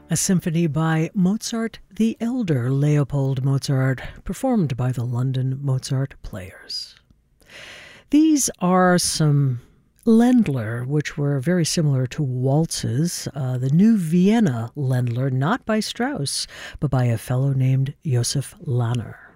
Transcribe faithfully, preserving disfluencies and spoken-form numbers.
a symphony by Mozart the Elder, Leopold Mozart, performed by the London Mozart Players. These are some Ländler, which were very similar to waltzes. Uh, the New Vienna Ländler, not by Strauss, but by a fellow named Josef Lanner.